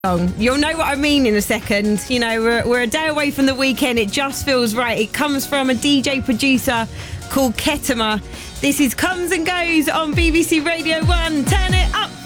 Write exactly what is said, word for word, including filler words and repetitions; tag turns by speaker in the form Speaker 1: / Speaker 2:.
Speaker 1: song. You'll know what I mean in a second. You know, we're, we're a day away from the weekend. It just feels right. It comes from a D J producer called Ketama. This is Comes and Goes on B B C Radio one. Turn it up.